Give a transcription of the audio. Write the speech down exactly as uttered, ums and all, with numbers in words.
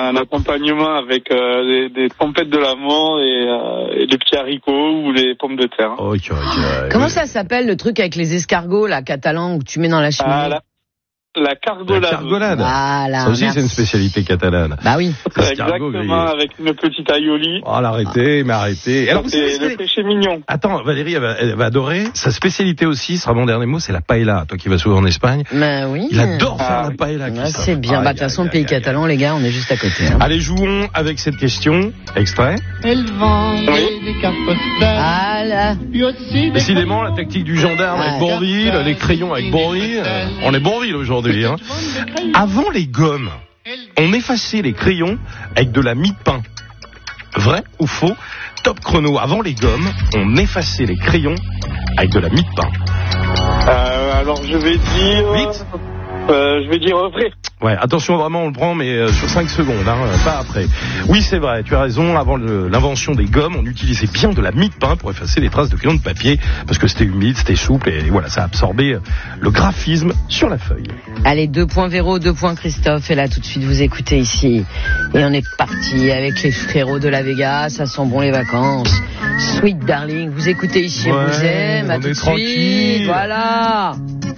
un accompagnement avec euh, des, des trompettes de l'amour et, euh, et des petits haricots ou les pommes de terre. Okay, okay. Comment ça s'appelle le truc avec les escargots, là, catalan, que tu mets dans la cheminée? Ah, la, la cargolade. La cargolade. Voilà, ça aussi, merci. c'est une spécialité catalane. Bah oui. Exactement, avec une petite aioli. Oh, l'arrêtez, mais arrêtez. Alors, vous savez, C'est le péché mignon. Attends, Valérie, elle va, elle va adorer. Sa spécialité aussi, ce sera mon dernier mot, c'est la paella. Toi qui vas souvent en Espagne. Bah oui. Il adore faire Ah, la paella. Ouais, Christophe. c'est bien. Aïe, Bah, de toute façon, aïe, le pays aïe, catalan, aïe. les gars, on est juste à côté. Hein. Allez, jouons avec cette question. Extrait. Elle vend Oui. des cartes postales, Ah là. puis aussi des Décidément, la tactique du gendarme avec Ouais. Bourville, les crayons avec Bourville. euh, On est Bourville aujourd'hui. Hein. Avant les gommes, on effaçait les crayons avec de la mie de pain. Vrai ou faux? Top chrono. Avant les gommes, on effaçait les crayons avec de la mie de pain. Euh, alors je vais dire... Vite. Euh, je vais dire vrai. Ouais, attention, vraiment, on le prend, mais euh, sur cinq secondes, hein, euh, pas après. Oui, c'est vrai, tu as raison. Avant le- l'invention des gommes, on utilisait bien de la mie de pain pour effacer les traces de crayons de papier, parce que c'était humide, c'était souple, et voilà, ça absorbait euh, le graphisme sur la feuille. Allez, deux points Véro, deux points Christophe. Et là, tout de suite, vous écoutez ici. Et on est parti avec les frérots de la Vega. Ça sent bon les vacances. Sweet Darling, vous écoutez ici, on Ouais, vous aime. À on tout est de tranquille. suite. Voilà.